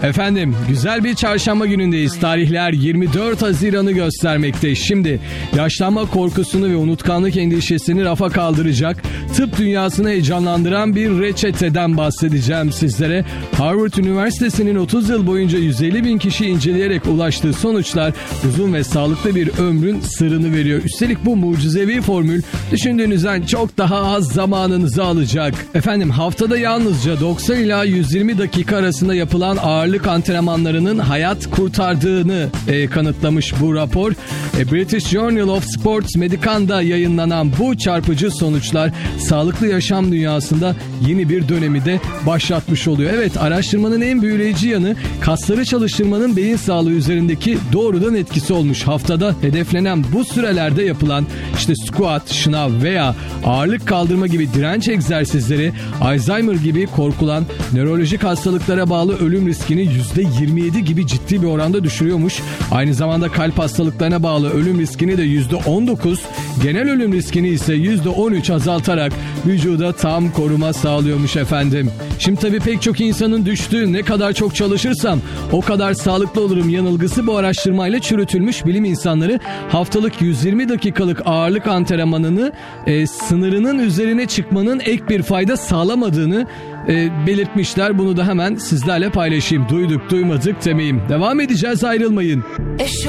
Efendim, güzel bir çarşamba günündeyiz. Tarihler 24 Haziran'ı göstermekte. Şimdi yaşlanma korkusunu ve unutkanlık endişesini rafa kaldıracak, tıp dünyasını heyecanlandıran bir reçeteden bahsedeceğim sizlere. Harvard Üniversitesi'nin 30 yıl boyunca 150 bin kişi inceleyerek ulaştığı sonuçlar uzun ve sağlıklı bir ömrün sırrını veriyor. Üstelik bu mucizevi formül düşündüğünüzden çok daha az zamanınızı alacak. Efendim, haftada yalnızca 90 ila 120 dakika arasında yapılan ağırlık antrenmanlarının hayat kurtardığını kanıtlamış bu rapor. British Journal of Sports Medicine'da yayınlanan bu çarpıcı sonuçlar sağlıklı yaşam dünyasında yeni bir dönemi de başlatmış oluyor. Evet, araştırmanın en büyüleyici yanı kasları çalıştırmanın beyin sağlığı üzerindeki doğrudan etkisi olmuş. Haftada hedeflenen bu sürelerde yapılan squat, şınav veya ağırlık kaldırma gibi direnç egzersizleri Alzheimer gibi korkulan nörolojik hastalıklara bağlı ölüm riskini %27 gibi ciddi bir oranda düşürüyormuş. Aynı zamanda kalp hastalıklarına bağlı ölüm riskini de %19, genel ölüm riskini ise %13 azaltarak vücuda tam koruma sağlıyormuş efendim. Şimdi tabii pek çok insanın düştüğü ne kadar çok çalışırsam o kadar sağlıklı olurum yanılgısı bu araştırmayla çürütülmüş. Bilim insanları haftalık 120 dakikalık ağırlık antrenmanını sınırının üzerine çıkmanın ek bir fayda sağlamadığını belirtmişler. Bunu da hemen sizlerle paylaşayım. Duyduk duymadık demeyeyim. Devam edeceğiz, ayrılmayın.